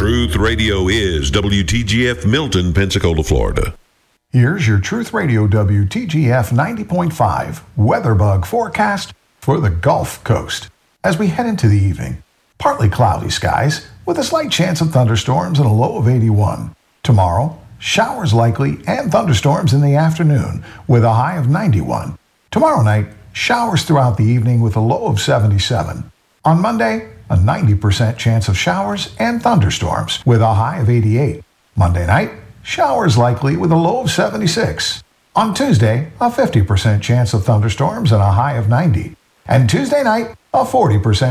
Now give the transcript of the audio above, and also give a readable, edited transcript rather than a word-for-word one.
Truth Radio is WTGF Milton, Pensacola, Florida. Here's your Truth Radio WTGF 90.5 weather bug forecast for the Gulf Coast. As we head into the evening, partly cloudy skies with a slight chance of thunderstorms and a low of 81. Tomorrow, showers likely and thunderstorms in the afternoon with a high of 91. Tomorrow night, showers throughout the evening with a low of 77. On Monday, a 90% chance of showers and thunderstorms with a high of 88. Monday night, showers likely with a low of 76. On Tuesday, a 50% chance of thunderstorms and a high of 90. And Tuesday night, a 40%